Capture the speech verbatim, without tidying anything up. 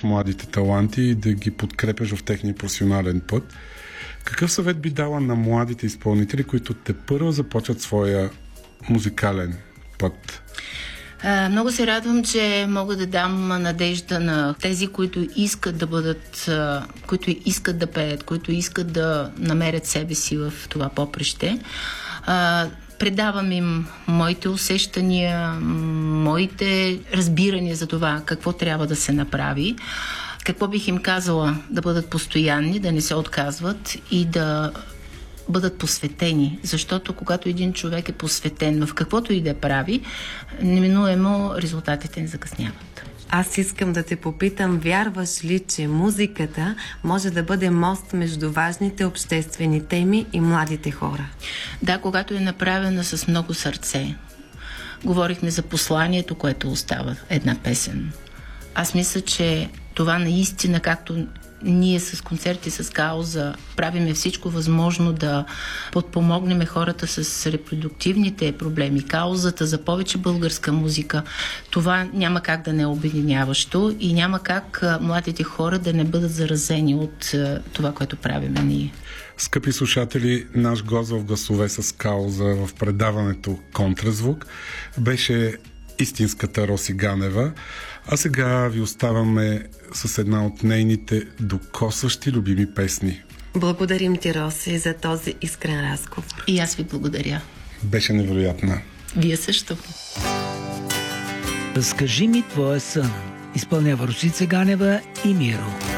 младите таланти и да ги подкрепяш в техния професионален път. Какъв съвет би дала на младите изпълнители, които тепърва започват своя музикален път? А, много се радвам, че мога да дам надежда на тези, които искат да бъдат, а, които искат да пеят, които искат да намерят себе си в това поприще. А, предавам им моите усещания, моите разбирания за това какво трябва да се направи. Какво бих им казала? Да бъдат постоянни, да не се отказват и да бъдат посветени, защото когато един човек е посветен в каквото и да прави, неминуемо резултатите не закъсняват. Аз искам да те попитам, вярваш ли, че музиката може да бъде мост между важните обществени теми и младите хора? Да, когато е направена с много сърце. Говорихме за посланието, което остава една песен. Аз мисля, че това наистина, както ние с концерти с Кауза правиме всичко възможно да подпомогнем хората с репродуктивните проблеми, Каузата за повече българска музика, това няма как да не е обединяващо и няма как младите хора да не бъдат заразени от това, което правиме ние. Скъпи слушатели, наш гост в Гласове с Кауза в предаването Контразвук беше истинската Роси Ганева. А сега ви оставаме с една от нейните докосващи любими песни. Благодарим ти, Роси, за този искрен разговор. И аз ви благодаря. Беше невероятна. Вие също. Разкажи ми твоя сън. Изпълнява Росица Ганева и Миро.